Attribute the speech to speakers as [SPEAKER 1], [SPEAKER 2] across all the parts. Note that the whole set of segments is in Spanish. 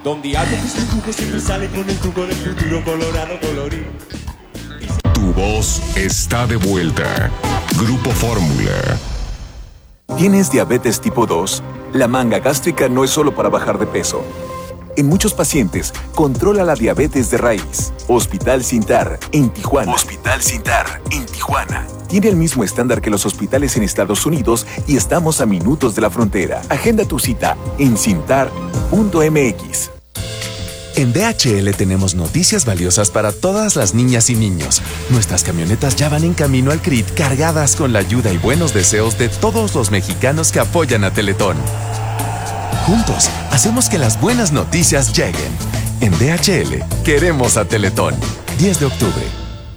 [SPEAKER 1] donde hago mis dibujos y me sale con el jugo del futuro colorado colorido.
[SPEAKER 2] Tu voz está de vuelta. Grupo Fórmula.
[SPEAKER 3] ¿Tienes diabetes tipo 2? La manga gástrica no es solo para bajar de peso. En muchos pacientes, controla la diabetes de raíz. Hospital Sintar, en Tijuana. Hospital Sintar, en Tijuana. Tiene el mismo estándar que los hospitales en Estados Unidos y estamos a minutos de la frontera. Agenda tu cita en sintar.mx.
[SPEAKER 4] En DHL tenemos noticias valiosas para todas las niñas y niños. Nuestras camionetas ya van en camino al CRIT cargadas con la ayuda y buenos deseos de todos los mexicanos que apoyan a Teletón. Juntos, hacemos que las buenas noticias lleguen. En DHL, queremos a Teletón. 10 de octubre.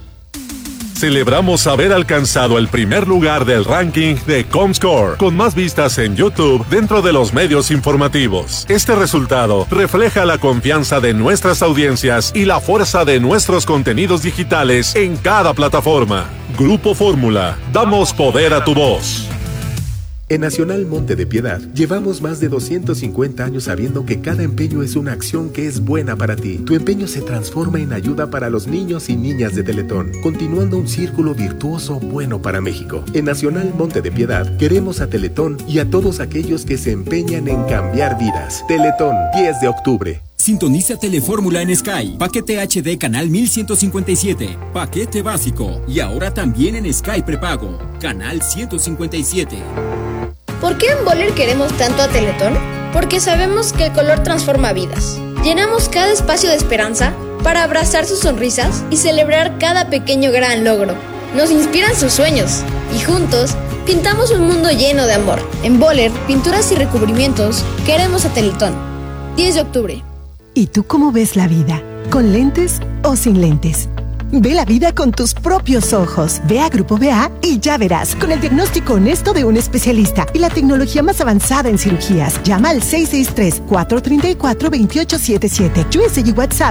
[SPEAKER 5] Celebramos haber alcanzado el primer lugar del ranking de Comscore, con más vistas en YouTube dentro de los medios informativos. Este resultado refleja la confianza de nuestras audiencias y la fuerza de nuestros contenidos digitales en cada plataforma. Grupo Fórmula, damos poder a tu voz.
[SPEAKER 6] En Nacional Monte de Piedad, llevamos más de 250 años sabiendo que cada empeño es una acción que es buena para ti. Tu empeño se transforma en ayuda para los niños y niñas de Teletón, continuando un círculo virtuoso bueno para México. En Nacional Monte de Piedad, queremos a Teletón y a todos aquellos que se empeñan en cambiar vidas. Teletón, 10 de octubre.
[SPEAKER 7] Sintoniza Telefórmula en Sky. Paquete HD canal 1157. Paquete básico. Y ahora también en Sky prepago. Canal 157.
[SPEAKER 8] ¿Por qué en Boller queremos tanto a Teletón? Porque sabemos que el color transforma vidas. Llenamos cada espacio de esperanza para abrazar sus sonrisas y celebrar cada pequeño gran logro. Nos inspiran sus sueños y juntos pintamos un mundo lleno de amor. En Boller, pinturas y recubrimientos, queremos a Teletón. 10 de octubre.
[SPEAKER 9] ¿Y tú cómo ves la vida? ¿Con lentes o sin lentes? Ve la vida con tus propios ojos. Ve a Grupo BA y ya verás, con el diagnóstico honesto de un especialista y la tecnología más avanzada en cirugías. Llama al 663-434-2877. USA y WhatsApp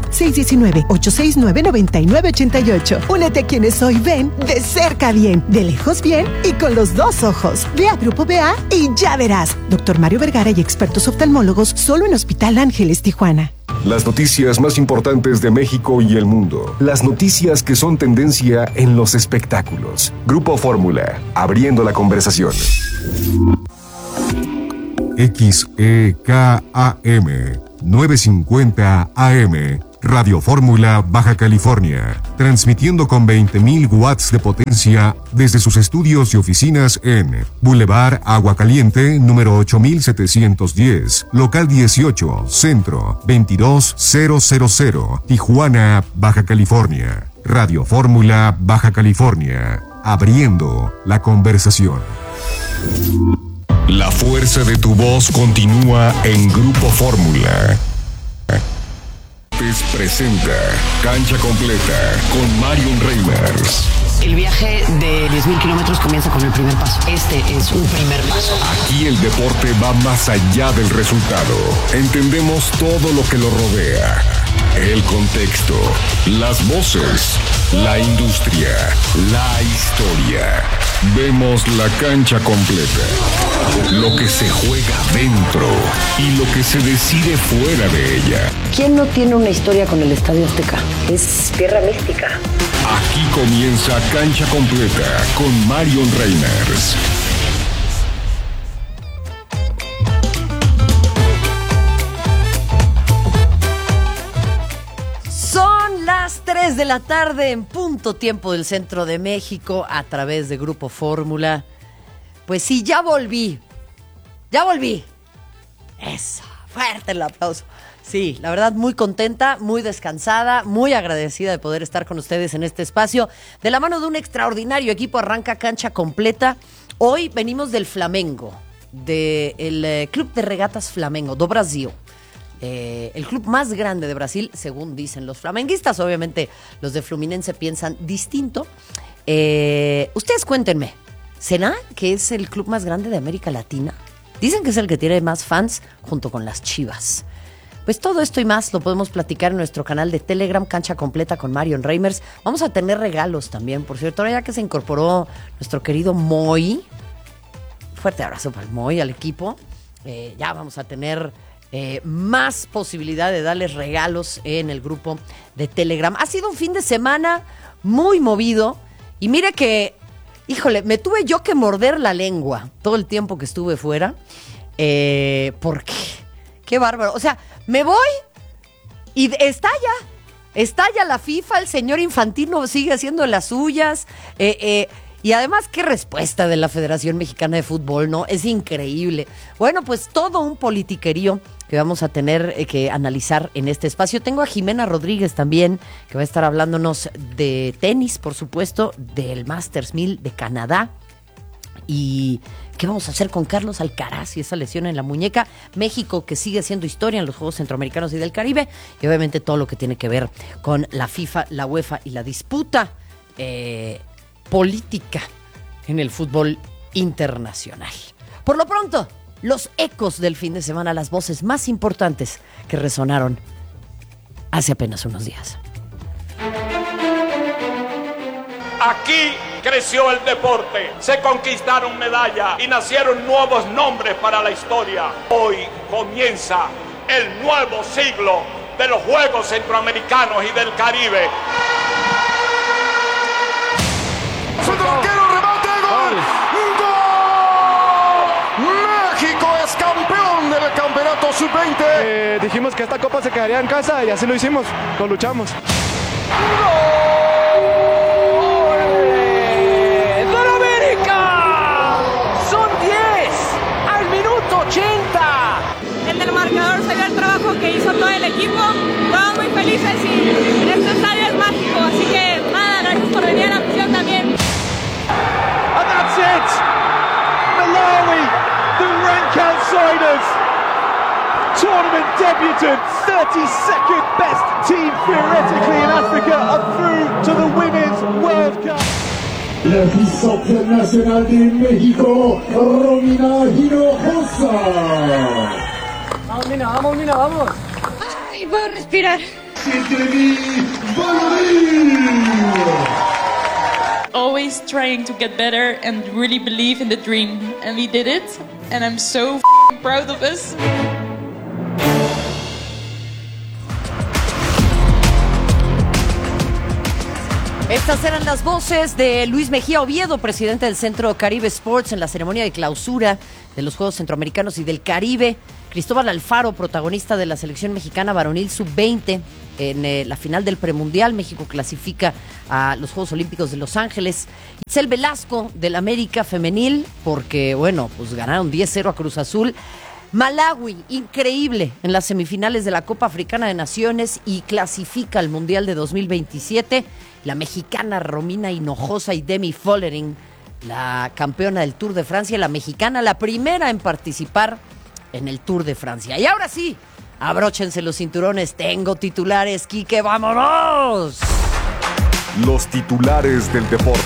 [SPEAKER 9] 619-869-9988. Únete a quienes hoy ven de cerca bien, de lejos bien y con los dos ojos. Ve a Grupo BA y ya verás. Doctor Mario Vergara y expertos oftalmólogos solo en Hospital Ángeles, Tijuana.
[SPEAKER 2] Las noticias más importantes de México y el mundo. Las noticias que son tendencia en los espectáculos. Grupo Fórmula, abriendo la conversación. XEKAM 950 AM. Radio Fórmula, Baja California, transmitiendo con 20.000 watts de potencia desde sus estudios y oficinas en Boulevard Agua Caliente, número 8710, local 18, centro 22000, Tijuana, Baja California. Radio Fórmula, Baja California, abriendo la conversación. La fuerza de tu voz continúa en Grupo Fórmula. Presenta Cancha Completa con Marion Reimers.
[SPEAKER 10] El viaje de 10.000 kilómetros comienza con el primer paso. Este es un primer paso.
[SPEAKER 2] Aquí el deporte va más allá del resultado. Entendemos todo lo que lo rodea. El contexto, las voces, la industria, la historia. Vemos la cancha completa. Lo que se juega dentro y lo que se decide fuera de ella.
[SPEAKER 10] ¿Quién no tiene una historia con el Estadio Azteca? Es tierra mística.
[SPEAKER 2] Aquí comienza Cancha Completa con Marion Reimers.
[SPEAKER 11] Son las 3 de la tarde en punto tiempo del centro de México a través de Grupo Fórmula. Pues sí, ya volví. Ya volví. Eso, fuerte el aplauso. Sí, la verdad muy contenta, muy descansada, muy agradecida de poder estar con ustedes en este espacio. De la mano de un extraordinario equipo arranca Cancha Completa. Hoy venimos del Flamengo, del Club de Regatas Flamengo, do Brasil. El club más grande de Brasil, según dicen los flamenguistas. Obviamente los de Fluminense piensan distinto. Ustedes cuéntenme, ¿será que es el club más grande de América Latina? Dicen que es el que tiene más fans junto con las Chivas. Pues todo esto y más lo podemos platicar en nuestro canal de Telegram, Cancha Completa con Marion Reimers. Vamos a tener regalos también, por cierto, ahora ya que se incorporó nuestro querido Moy. Fuerte abrazo para el Moy, al equipo. Ya vamos a tener más posibilidad de darles regalos en el grupo de Telegram. Ha sido un fin de semana muy movido y mire que, híjole, me tuve yo que morder la lengua todo el tiempo que estuve fuera, porque qué bárbaro. O sea, me voy y estalla la FIFA, el señor Infantino sigue haciendo las suyas, y además, qué respuesta de la Federación Mexicana de Fútbol, ¿no? Es increíble. Bueno, pues todo un politiquerío que vamos a tener que analizar en este espacio. Tengo a Jimena Rodríguez también, que va a estar hablándonos de tenis, por supuesto, del Masters 1000 de Canadá. Y qué vamos a hacer con Carlos Alcaraz y esa lesión en la muñeca. México, que sigue haciendo historia en los Juegos Centroamericanos y del Caribe. Y obviamente todo lo que tiene que ver con la FIFA, la UEFA y la disputa política en el fútbol internacional. Por lo pronto, los ecos del fin de semana, las voces más importantes que resonaron hace apenas unos días.
[SPEAKER 12] Aquí creció el deporte, se conquistaron medallas y nacieron nuevos nombres para la historia. Hoy comienza el nuevo siglo de los Juegos Centroamericanos y del Caribe.
[SPEAKER 13] ¡Remate! ¡Gol! ¡Gol! ¡México es campeón del campeonato sub-20!
[SPEAKER 14] Dijimos que esta copa se quedaría en casa y así lo hicimos, lo luchamos.
[SPEAKER 15] ¡Gol de América! ¡Son 10! ¡Al minuto 80!
[SPEAKER 16] En el marcador se vio el trabajo que hizo todo el equipo. Todos muy felices y este estadio es mágico, así que nada, gracias por venir a la misión también.
[SPEAKER 14] And that's it! Malawi, the rank outsiders, tournament debutants, 32nd best team theoretically in Africa, are through to the Women's World Cup.
[SPEAKER 17] La Fisoccer Nacional de México, Romina Hinojosa.
[SPEAKER 15] Vamos, Mina, vamos, Mina, vamos.
[SPEAKER 16] Ay, puedo respirar. Always trying to get better and really believe in the dream. And we did it. And I'm so proud of us.
[SPEAKER 11] Estas eran las voces de Luis Mejía Oviedo, presidente del Centro Caribe Sports, en la ceremonia de clausura de los Juegos Centroamericanos y del Caribe. Cristóbal Alfaro, protagonista de la selección mexicana varonil sub-20 en la final del premundial. México clasifica a los Juegos Olímpicos de Los Ángeles. Itzel Velasco, del América femenil, porque, bueno, pues ganaron 10-0 a Cruz Azul. Malawi, increíble, en las semifinales de la Copa Africana de Naciones y clasifica al Mundial de 2027. La mexicana Romina Hinojosa y Demi Follering, la campeona del Tour de Francia, la mexicana, la primera en participar en el Tour de Francia. Y ahora sí, abróchense los cinturones, tengo titulares, Quique, ¡vámonos!
[SPEAKER 2] Los titulares del deporte.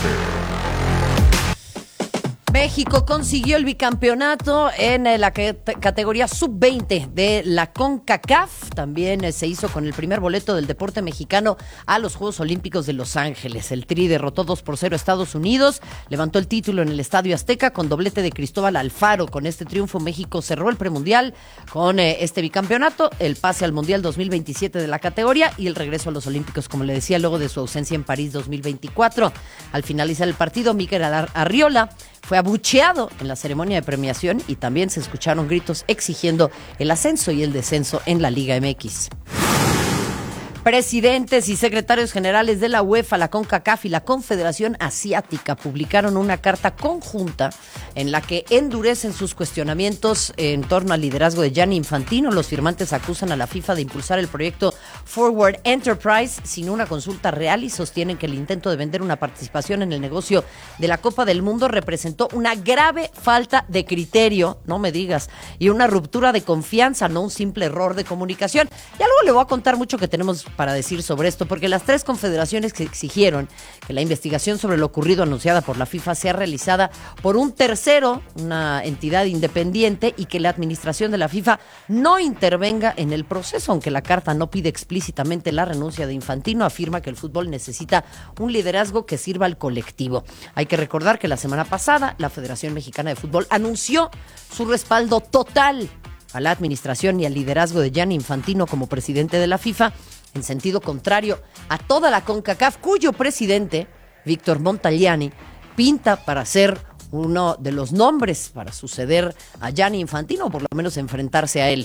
[SPEAKER 11] México consiguió el bicampeonato en la categoría sub-20 de la CONCACAF. También se hizo con el primer boleto del deporte mexicano a los Juegos Olímpicos de Los Ángeles. El Tri derrotó 2-0 a Estados Unidos, levantó el título en el Estadio Azteca con doblete de Cristóbal Alfaro. Con este triunfo México cerró el premundial con este bicampeonato, el pase al Mundial 2027 de la categoría y el regreso a los Olímpicos, como le decía, luego de su ausencia en París 2024. Al finalizar el partido, Mikel Arriola fue abucheado en la ceremonia de premiación y también se escucharon gritos exigiendo el ascenso y el descenso en la Liga MX. Presidentes y secretarios generales de la UEFA, la CONCACAF y la Confederación Asiática publicaron una carta conjunta en la que endurecen sus cuestionamientos en torno al liderazgo de Gianni Infantino. Los firmantes acusan a la FIFA de impulsar el proyecto Forward Enterprise sin una consulta real y sostienen que el intento de vender una participación en el negocio de la Copa del Mundo representó una grave falta de criterio, no me digas, y una ruptura de confianza, no un simple error de comunicación. Ya luego le voy a contar mucho que tenemos para decir sobre esto, porque las tres confederaciones que exigieron que la investigación sobre lo ocurrido anunciada por la FIFA sea realizada por un tercero, una entidad independiente, y que la administración de la FIFA no intervenga en el proceso. Aunque la carta no pide explícitamente la renuncia de Infantino, afirma que el fútbol necesita un liderazgo que sirva al colectivo. Hay que recordar que la semana pasada la Federación Mexicana de Fútbol anunció su respaldo total a la administración y al liderazgo de Gianni Infantino como presidente de la FIFA, en sentido contrario a toda la CONCACAF, cuyo presidente, Víctor Montagliani, pinta para ser uno de los nombres para suceder a Gianni Infantino, o por lo menos enfrentarse a él.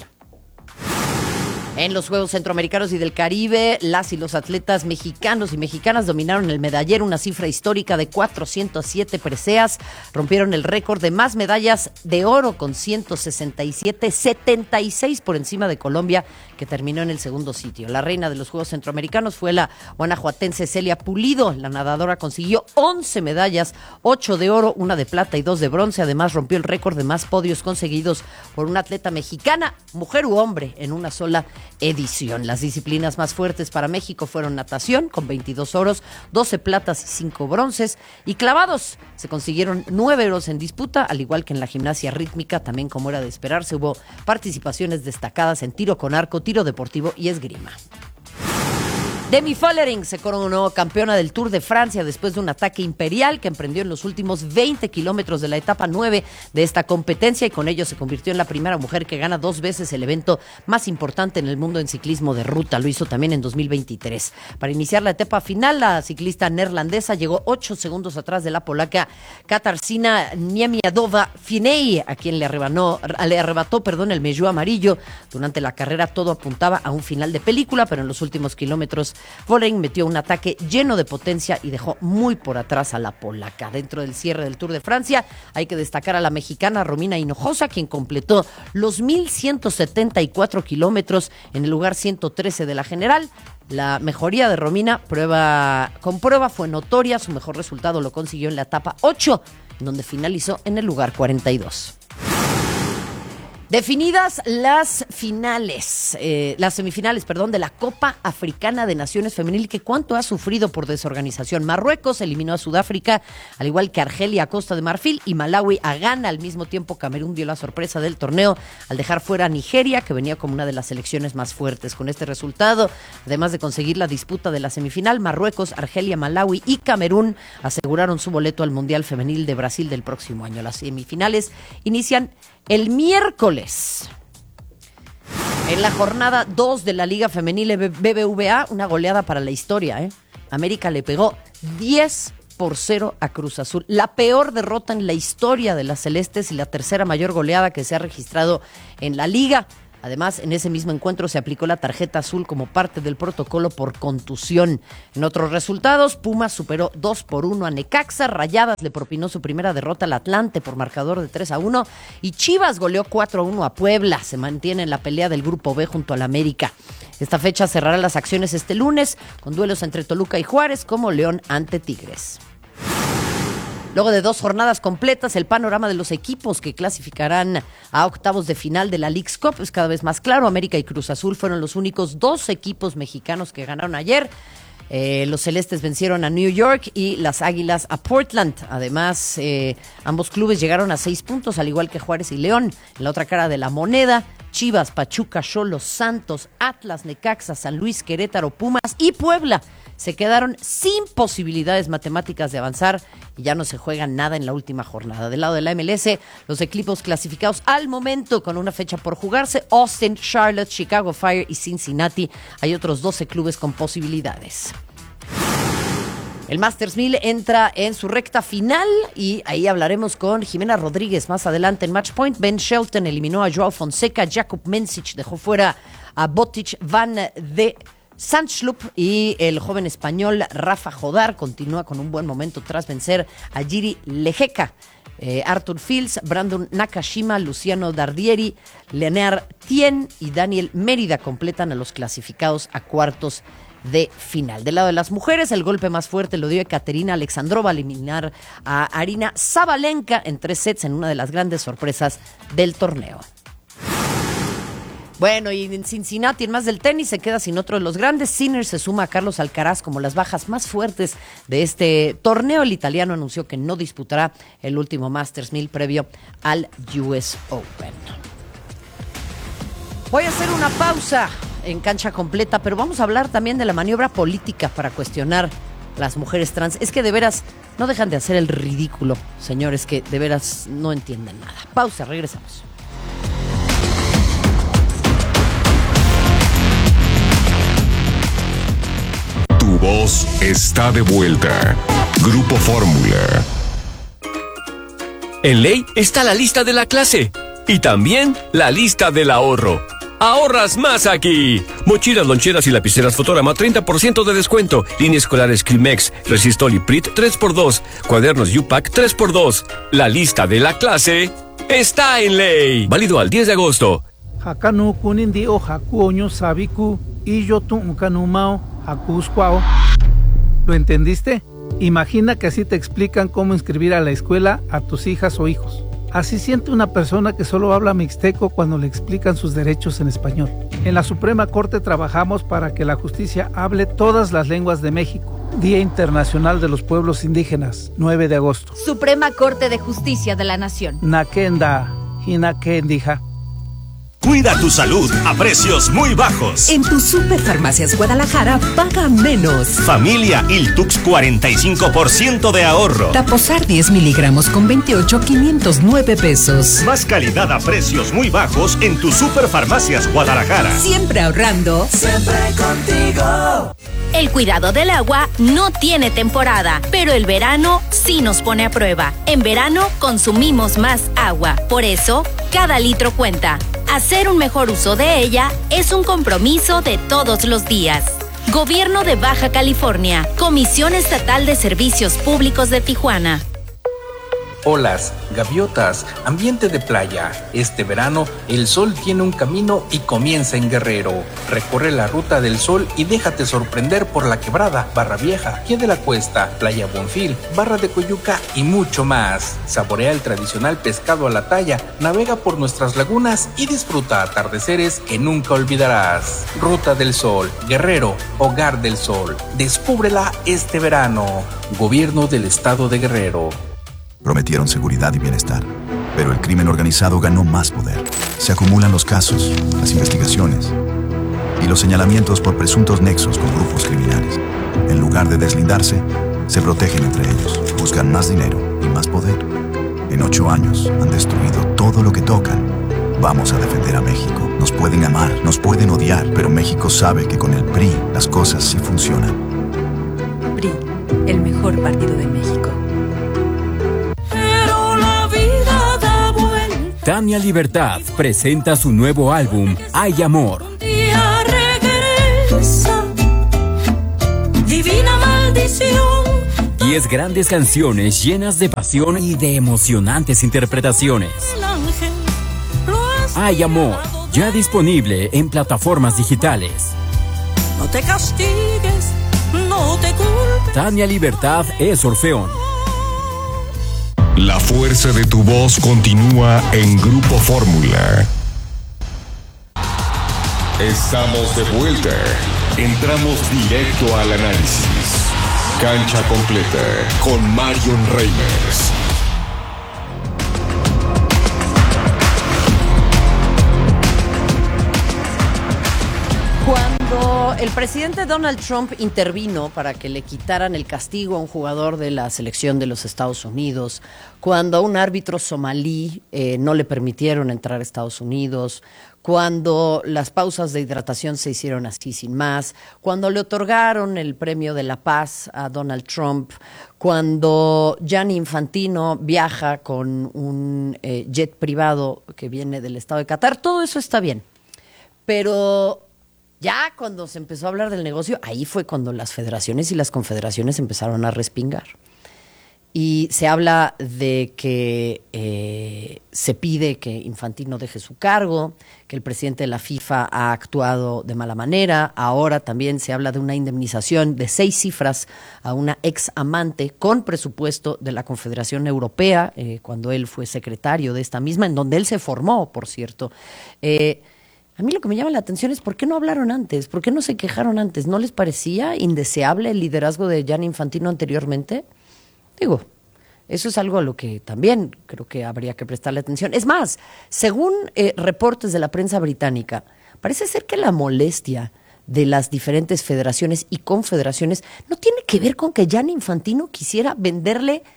[SPEAKER 11] En los Juegos Centroamericanos y del Caribe, las y los atletas mexicanos y mexicanas dominaron el medallero, una cifra histórica de 407 preseas. Rompieron el récord de más medallas de oro con 167, 76 por encima de Colombia, que terminó en el segundo sitio. La reina de los Juegos Centroamericanos fue la guanajuatense Celia Pulido. La nadadora consiguió 11 medallas, 8 de oro, 1 de plata y 2 de bronce. Además, rompió el récord de más podios conseguidos por una atleta mexicana, mujer u hombre, en una sola edición. Las disciplinas más fuertes para México fueron natación, con 22 oros, 12 platas y 5 bronces, y clavados. Se consiguieron 9 oros en disputa, al igual que en la gimnasia rítmica. También, como era de esperarse, hubo participaciones destacadas en tiro con arco, tiro deportivo y esgrima. Demi Vollering se coronó campeona del Tour de Francia después de un ataque imperial que emprendió en los últimos 20 kilómetros de la etapa 9 de esta competencia, y con ello se convirtió en la primera mujer que gana 2 veces el evento más importante en el mundo en ciclismo de ruta. Lo hizo también en 2023. Para iniciar la etapa final, la ciclista neerlandesa llegó 8 segundos atrás de la polaca Katarzyna Niemiadowa-Finney, a quien le arrebató el maillot amarillo. Durante la carrera todo apuntaba a un final de película, pero en los últimos kilómetros Vollering metió un ataque lleno de potencia y dejó muy por atrás a la polaca. Dentro del cierre del Tour de Francia hay que destacar a la mexicana Romina Hinojosa, quien completó los 1,174 kilómetros en el lugar 113 de la general. La mejoría de Romina con prueba fue notoria. Su mejor resultado lo consiguió en la etapa 8, donde finalizó en el lugar 42. Definidas las semifinales de la Copa Africana de Naciones Femenil, que cuánto ha sufrido por desorganización. Marruecos eliminó a Sudáfrica, al igual que Argelia a Costa de Marfil, y Malawi a Ghana. Al mismo tiempo, Camerún dio la sorpresa del torneo al dejar fuera a Nigeria, que venía como una de las selecciones más fuertes. Con este resultado, además de conseguir la disputa de la semifinal, Marruecos, Argelia, Malawi y Camerún aseguraron su boleto al Mundial Femenil de Brasil del próximo año. Las semifinales inician el miércoles. En la jornada 2 de la Liga Femenil BBVA, una goleada para la historia, América le pegó 10-0 a Cruz Azul. La peor derrota en la historia de las Celestes y la tercera mayor goleada que se ha registrado en la liga. Además, en ese mismo encuentro se aplicó la tarjeta azul como parte del protocolo por contusión. En otros resultados, Pumas superó 2-1 a Necaxa, Rayadas le propinó su primera derrota al Atlante por marcador de 3-1 y Chivas goleó 4-1 a Puebla. Se mantiene en la pelea del Grupo B junto al América. Esta fecha cerrará las acciones este lunes con duelos entre Toluca y Juárez, como León ante Tigres. Luego de 2 jornadas completas, el panorama de los equipos que clasificarán a octavos de final de la Leagues Cup es cada vez más claro. América y Cruz Azul fueron los únicos 2 equipos mexicanos que ganaron ayer. Los Celestes vencieron a New York y las Águilas a Portland. Además, ambos clubes llegaron a 6 puntos, al igual que Juárez y León. En la otra cara de la moneda, Chivas, Pachuca, Xolos, Santos, Atlas, Necaxa, San Luis, Querétaro, Pumas y Puebla se quedaron sin posibilidades matemáticas de avanzar y ya no se juega nada en la última jornada. Del lado de la MLS, los equipos clasificados al momento con una fecha por jugarse: Austin, Charlotte, Chicago Fire y Cincinnati. Hay otros 12 clubes con posibilidades. El Masters 1000 entra en su recta final y ahí hablaremos con Jimena Rodríguez más adelante en Match Point. Ben Shelton eliminó a Joao Fonseca, Jakub Mensich dejó fuera a Botic van de Zandschulp y el joven español Rafa Jodar continúa con un buen momento tras vencer a Jiri Lejeka. Arthur Fields, Brandon Nakashima, Luciano Dardieri, Leonard Tien y Daniel Mérida completan a los clasificados a cuartos de final. Del lado de las mujeres, el golpe más fuerte lo dio Ekaterina Alexandrova al eliminar a Arina Sabalenka en 3 sets en una de las grandes sorpresas del torneo. Bueno, y en Cincinnati, en más del tenis, se queda sin otro de los grandes. Sinner se suma a Carlos Alcaraz como las bajas más fuertes de este torneo. El italiano anunció que no disputará el último Masters 1000 previo al US Open. Voy a hacer una pausa en Cancha Completa, pero vamos a hablar también de la maniobra política para cuestionar las mujeres trans. Es que de veras no dejan de hacer el ridículo, señores, que de veras no entienden nada. Pausa, regresamos.
[SPEAKER 2] voz está de vuelta. Grupo Fórmula.
[SPEAKER 18] En Ley está la lista de la clase y también la lista del ahorro. ¡Ahorras más aquí! Mochilas, loncheras y lapiceras Fotorama, 30% de descuento. Línea escolar Escrimex, Resistol y Prit, 3x2. Cuadernos U-Pack, 3x2. La lista de la clase está en Ley. Válido al 10 de agosto.
[SPEAKER 19] Hakanu kunindi o hakuoño sabiku y yo tu unkanumao hakuskwao. ¿Lo entendiste? Imagina que así te explican cómo inscribir a la escuela a tus hijas o hijos. Así siente una persona que solo habla mixteco cuando le explican sus derechos en español. En la Suprema Corte trabajamos para que la justicia hable todas las lenguas de México. Día Internacional de los Pueblos Indígenas, 9 de agosto.
[SPEAKER 20] Suprema Corte de Justicia de la Nación.
[SPEAKER 19] Nakenda, Hinakendija.
[SPEAKER 21] Cuida tu salud a precios muy bajos.
[SPEAKER 22] En tu Superfarmacias Guadalajara paga menos.
[SPEAKER 21] Familia Iltux 45% de ahorro.
[SPEAKER 22] Taposar 10 miligramos con 28, 509 pesos.
[SPEAKER 21] Más calidad a precios muy bajos en tu Superfarmacias Guadalajara.
[SPEAKER 22] Siempre ahorrando.
[SPEAKER 23] Siempre contigo.
[SPEAKER 24] El cuidado del agua no tiene temporada, pero el verano sí nos pone a prueba. En verano consumimos más agua. Por eso, cada litro cuenta. Hacer un mejor uso de ella es un compromiso de todos los días. Gobierno de Baja California, Comisión Estatal de Servicios Públicos de Tijuana.
[SPEAKER 25] Olas, gaviotas, ambiente de playa. Este verano, el sol tiene un camino y comienza en Guerrero. Recorre la ruta del sol y déjate sorprender por La Quebrada, Barra Vieja, Pie de la Cuesta, Playa Bonfil, Barra de Coyuca y mucho más. Saborea el tradicional pescado a la talla, navega por nuestras lagunas y disfruta atardeceres que nunca olvidarás. Ruta del Sol, Guerrero, Hogar del Sol. Descúbrela este verano. Gobierno del Estado de Guerrero.
[SPEAKER 26] Prometieron seguridad y bienestar, pero el crimen organizado ganó más poder. Se acumulan los casos, las investigaciones y los señalamientos por presuntos nexos con grupos criminales. En lugar de deslindarse, se protegen entre ellos, buscan más dinero y más poder. En 8 años han destruido todo lo que tocan. Vamos a defender a México. Nos pueden amar, nos pueden odiar, pero México sabe que con el PRI las cosas sí funcionan.
[SPEAKER 22] PRI, el mejor partido de México.
[SPEAKER 7] Tania Libertad presenta su nuevo álbum, Hay Amor.
[SPEAKER 23] Regresa, divina maldición.
[SPEAKER 7] 10 grandes canciones llenas de pasión y de emocionantes interpretaciones. Hay Amor, ya disponible en plataformas digitales.
[SPEAKER 23] No te castigues, no te culpes.
[SPEAKER 7] Tania Libertad es Orfeón.
[SPEAKER 2] La fuerza de tu voz continúa en Grupo Fórmula. Estamos de vuelta. Entramos directo al análisis. Cancha completa con Marion Reimers.
[SPEAKER 11] Cuando el presidente Donald Trump intervino para que le quitaran el castigo a un jugador de la selección de los Estados Unidos, cuando a un árbitro somalí no le permitieron entrar a Estados Unidos, cuando las pausas de hidratación se hicieron así sin más, cuando le otorgaron el premio de la paz a Donald Trump, cuando Gianni Infantino viaja con un jet privado que viene del estado de Qatar, todo eso está bien, pero ya cuando se empezó a hablar del negocio, ahí fue cuando las federaciones y las confederaciones empezaron a respingar. Y se habla de que se pide que Infantino deje su cargo, que el presidente de la FIFA ha actuado de mala manera. Ahora también se habla de una indemnización de 6 cifras a una ex amante con presupuesto de la Confederación Europea, cuando él fue secretario de esta misma, en donde él se formó, por cierto. A mí lo que me llama la atención es ¿por qué no hablaron antes? ¿Por qué no se quejaron antes? ¿No les parecía indeseable el liderazgo de Gianni Infantino anteriormente? Digo, eso es algo a lo que también creo que habría que prestarle atención. Es más, según reportes de la prensa británica, parece ser que la molestia de las diferentes federaciones y confederaciones no tiene que ver con que Gianni Infantino quisiera venderle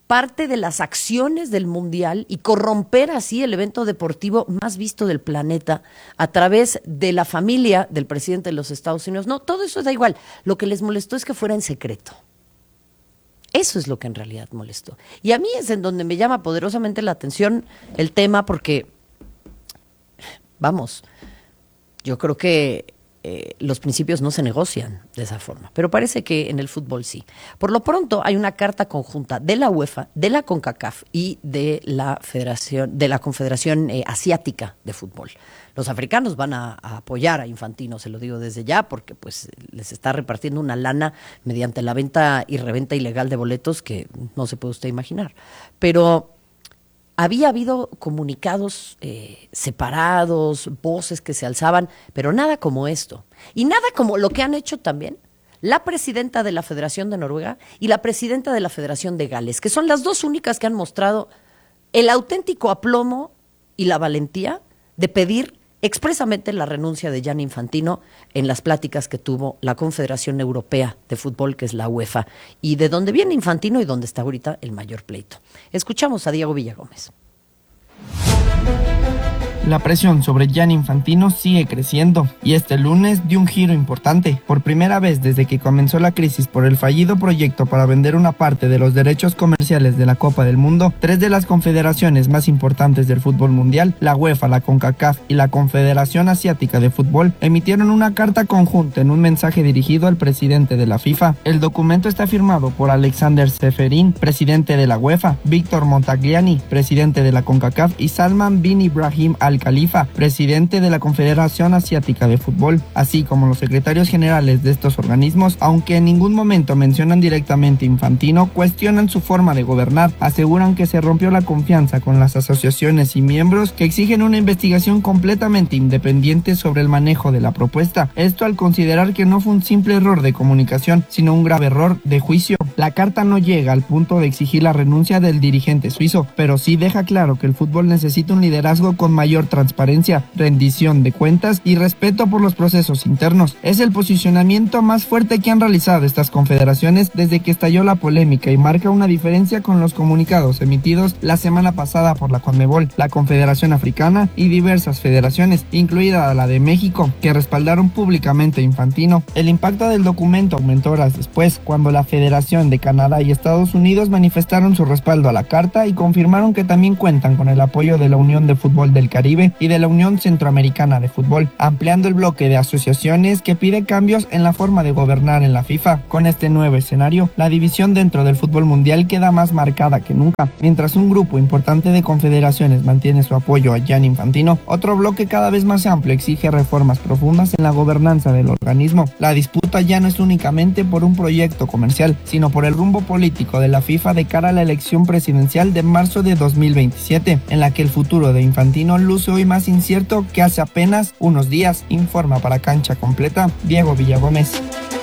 [SPEAKER 11] parte de las acciones del Mundial y corromper así el evento deportivo más visto del planeta a través de la familia del presidente de los Estados Unidos. No, todo eso da igual. Lo que les molestó es que fuera en secreto. Eso es lo que en realidad molestó. Y a mí es en donde me llama poderosamente la atención el tema porque, vamos, yo creo que los principios no se negocian de esa forma, pero parece que en el fútbol sí. Por lo pronto hay una carta conjunta de la UEFA, de la CONCACAF y de la Confederación Asiática de Fútbol. Los africanos van a apoyar a Infantino, se lo digo desde ya, porque pues les está repartiendo una lana mediante la venta y reventa ilegal de boletos que no se puede usted imaginar. Pero había habido comunicados separados, voces que se alzaban, pero nada como esto. Y nada como lo que han hecho también la presidenta de la Federación de Noruega y la presidenta de la Federación de Gales, que son las dos únicas que han mostrado el auténtico aplomo y la valentía de pedir expresamente la renuncia de Gianni Infantino en las pláticas que tuvo la Confederación Europea de Fútbol, que es la UEFA, y de dónde viene Infantino y dónde está ahorita el mayor pleito. Escuchamos a Diego Villagómez.
[SPEAKER 1] La presión sobre Gianni Infantino sigue creciendo y este lunes dio un giro importante. Por primera vez desde que comenzó la crisis por el fallido proyecto para vender una parte de los derechos comerciales de la Copa del Mundo, 3 de las confederaciones más importantes del fútbol mundial, la UEFA, la CONCACAF y la Confederación Asiática de Fútbol, emitieron una carta conjunta en un mensaje dirigido al presidente de la FIFA. El documento está firmado por Alexander Seferin, presidente de la UEFA, Víctor Montagliani, presidente de la CONCACAF, y Salman bin Ibrahim Al-Khalifa, presidente de la Confederación Asiática de Fútbol, así como los secretarios generales de estos organismos. Aunque en ningún momento mencionan directamente a Infantino, cuestionan su forma de gobernar, aseguran que se rompió la confianza con las asociaciones y miembros que exigen una investigación completamente independiente sobre el manejo de la propuesta. Esto al considerar que no fue un simple error de comunicación, sino un grave error de juicio. La carta no llega al punto de exigir la renuncia del dirigente suizo, pero sí deja claro que el fútbol necesita un liderazgo con mayor transparencia, rendición de cuentas y respeto por los procesos internos. Es el posicionamiento más fuerte que han realizado estas confederaciones desde que estalló la polémica y marca una diferencia con los comunicados emitidos la semana pasada por la CONMEBOL, la Confederación Africana y diversas federaciones, incluida la de México, que respaldaron públicamente a Infantino. El impacto del documento aumentó horas después, cuando la Federación de Canadá y Estados Unidos manifestaron su respaldo a la carta y confirmaron que también cuentan con el apoyo de la Unión de Fútbol del Caribe y de la Unión Centroamericana de Fútbol, ampliando el bloque de asociaciones que pide cambios en la forma de gobernar en la FIFA. Con este nuevo escenario, la división dentro del fútbol mundial queda más marcada que nunca. Mientras un grupo importante de confederaciones mantiene su apoyo a Gianni Infantino, otro bloque cada vez más amplio exige reformas profundas en la gobernanza del organismo. La disputa ya no es únicamente por un proyecto comercial, sino por el rumbo político de la FIFA de cara a la elección presidencial de marzo de 2027, en la que el futuro de Infantino luce hoy más incierto que hace apenas unos días. Informa para Cancha Completa Diego Villagómez.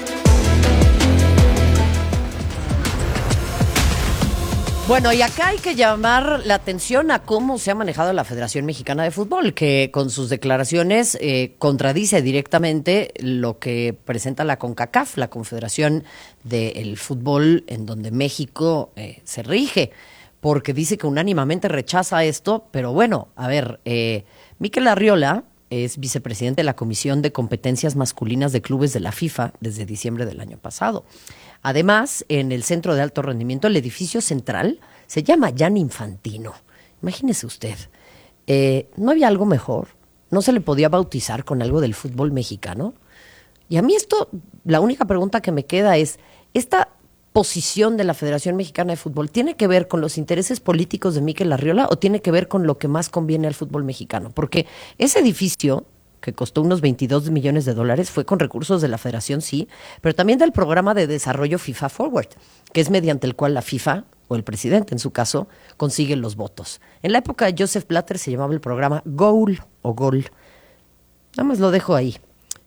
[SPEAKER 11] Bueno, y acá hay que llamar la atención a cómo se ha manejado la Federación Mexicana de Fútbol, que con sus declaraciones contradice directamente lo que presenta la CONCACAF, la Confederación del Fútbol, en donde México se rige, porque dice que unánimemente rechaza esto, pero bueno, a ver, Mikel Arriola es vicepresidente de la Comisión de Competencias Masculinas de Clubes de la FIFA desde diciembre del año pasado. Además, en el Centro de Alto Rendimiento, el edificio central se llama Gianni Infantino. Imagínese usted, ¿no había algo mejor? ¿No se le podía bautizar con algo del fútbol mexicano? Y a mí esto, la única pregunta que me queda es, ¿esta posición de la Federación Mexicana de Fútbol tiene que ver con los intereses políticos de Mikel Arriola o tiene que ver con lo que más conviene al fútbol mexicano? Porque ese edificio, que costó unos $22 millones, fue con recursos de la Federación, sí, pero también del programa de desarrollo FIFA Forward, que es mediante el cual la FIFA, o el presidente en su caso, consigue los votos. En la época de Joseph Blatter se llamaba el programa Goal o Gol. Nada más lo dejo ahí.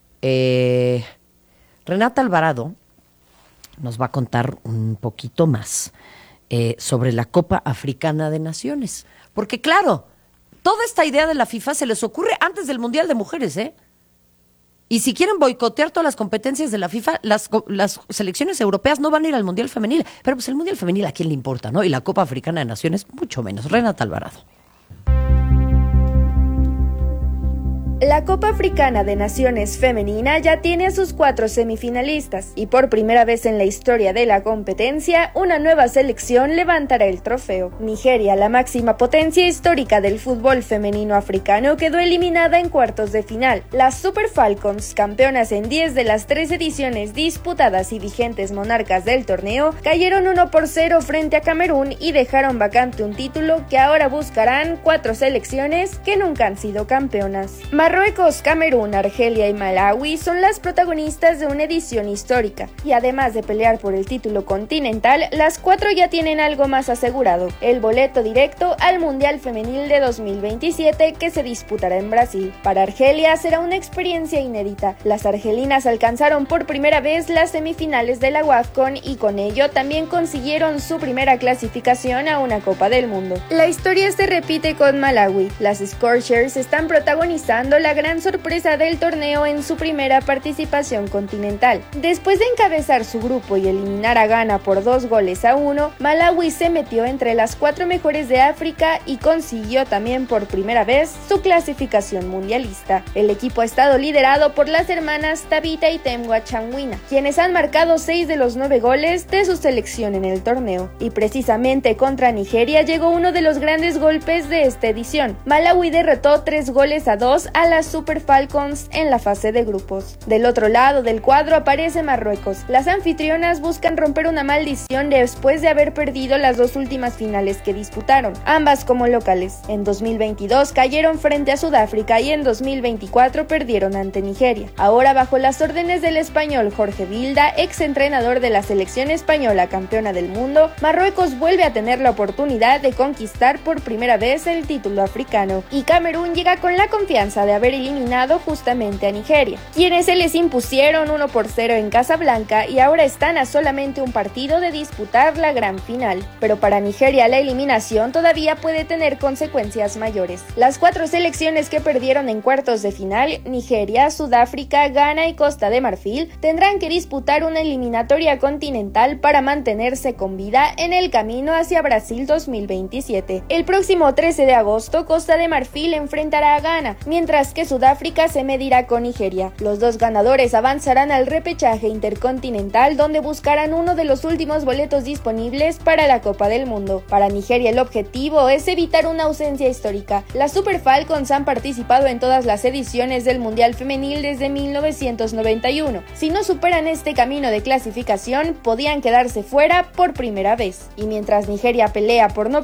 [SPEAKER 11] Renata Alvarado nos va a contar un poquito más sobre la Copa Africana de Naciones. Porque claro, toda esta idea de la FIFA se les ocurre antes del Mundial de Mujeres, ¿eh? Y si quieren boicotear todas las competencias de la FIFA, las selecciones europeas no van a ir al Mundial Femenil. Pero pues el Mundial Femenil a quién le importa, ¿no? Y la Copa Africana de Naciones mucho menos. Renata Alvarado.
[SPEAKER 3] La Copa Africana de Naciones Femenina ya tiene a sus 4 semifinalistas y por primera vez en la historia de la competencia, una nueva selección levantará el trofeo. Nigeria, la máxima potencia histórica del fútbol femenino africano, quedó eliminada en cuartos de final. Las Super Falcons, campeonas en 10 de las 3 ediciones disputadas y vigentes monarcas del torneo, cayeron 1-0 frente a Camerún y dejaron vacante un título que ahora buscarán 4 selecciones que nunca han sido campeonas. Marruecos, Camerún, Argelia y Malawi son las protagonistas de una edición histórica, y además de pelear por el título continental, las 4 ya tienen algo más asegurado: el boleto directo al Mundial Femenil de 2027 que se disputará en Brasil. Para Argelia será una experiencia inédita. Las argelinas alcanzaron por primera vez las semifinales de la WAFCON y con ello también consiguieron su primera clasificación a una Copa del Mundo. La historia se repite con Malawi. Las Scorchers están protagonizando la gran sorpresa del torneo en su primera participación continental. Después de encabezar su grupo y eliminar a Ghana por 2-1, Malawi se metió entre las 4 mejores de África y consiguió también por primera vez su clasificación mundialista. El equipo ha estado liderado por las hermanas Tabita y Temwa Changwina, quienes han marcado 6 de los 9 goles de su selección en el torneo. Y precisamente contra Nigeria llegó uno de los grandes golpes de esta edición. Malawi derrotó 3-2 a las Super Falcons en la fase de grupos. Del otro lado del cuadro aparece Marruecos. Las anfitrionas buscan romper una maldición después de haber perdido las 2 últimas finales que disputaron, ambas como locales. En 2022 cayeron frente a Sudáfrica y en 2024 perdieron ante Nigeria. Ahora, bajo las órdenes del español Jorge Vilda, exentrenador de la selección española campeona del mundo, Marruecos vuelve a tener la oportunidad de conquistar por primera vez el título africano. Y Camerún llega con la confianza de haber eliminado justamente a Nigeria, quienes se les impusieron 1-0 en Casablanca y ahora están a solamente un partido de disputar la gran final. Pero para Nigeria la eliminación todavía puede tener consecuencias mayores. Las 4 selecciones que perdieron en cuartos de final, Nigeria, Sudáfrica, Ghana y Costa de Marfil, tendrán que disputar una eliminatoria continental para mantenerse con vida en el camino hacia Brasil 2027. El próximo 13 de agosto, Costa de Marfil enfrentará a Ghana, mientras que Sudáfrica se medirá con Nigeria. Los 2 ganadores avanzarán al repechaje intercontinental, donde buscarán uno de los últimos boletos disponibles para la Copa del Mundo. Para Nigeria el objetivo es evitar una ausencia histórica. Las Super Falcons han participado en todas las ediciones del Mundial Femenil desde 1991. Si no superan este camino de clasificación, podían quedarse fuera por primera vez. Y mientras Nigeria pelea por no